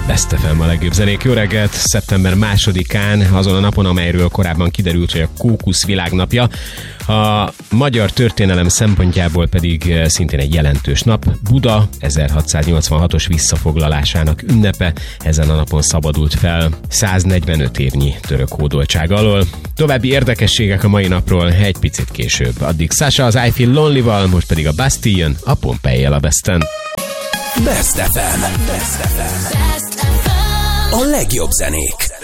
Best FM a legjobb zenék. Jó reggelt! Szeptember 2-án, azon a napon, amelyről korábban kiderült, hogy a Kókusz világnapja, a magyar történelem szempontjából pedig szintén egy jelentős nap. Buda 1686-os visszafoglalásának ünnepe, ezen a napon szabadult fel 145 évnyi török hódoltság alól. További érdekességek a mai napról egy picit később. Addig Sasha az I Feel Lonely-val, most pedig a Bastille jön a Pompeii-jel a Besten. Best FM. Best FM. A legjobb zenék.